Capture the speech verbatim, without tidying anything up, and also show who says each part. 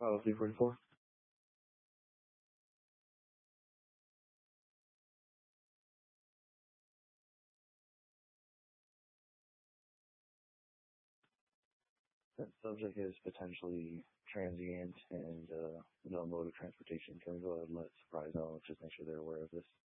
Speaker 1: Policy forty-four. That subject is potentially transient and uh, no mode of transportation. Can we go ahead and let Surprise know? Just make sure they're aware of this.